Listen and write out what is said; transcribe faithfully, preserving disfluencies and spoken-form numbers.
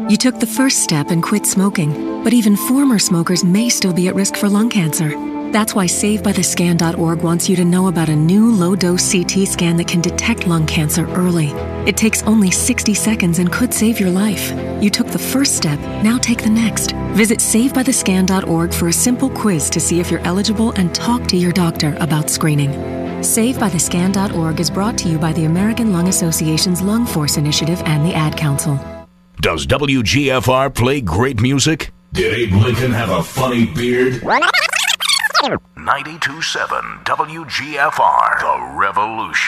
You took the first step and quit smoking, but even former smokers may still be at risk for lung cancer. That's why save by the scan dot org wants you to know about a new low-dose C T scan that can detect lung cancer early. It takes only sixty seconds and could save your life. You took the first step, now take the next. Visit save by the scan dot org for a simple quiz to see if you're eligible and talk to your doctor about screening. save by the scan dot org is brought to you by the American Lung Association's Lung Force Initiative and the Ad Council. Does W G F R play great music? Did Abe Lincoln have a funny beard? ninety-two point seven W G F R, The Revolution.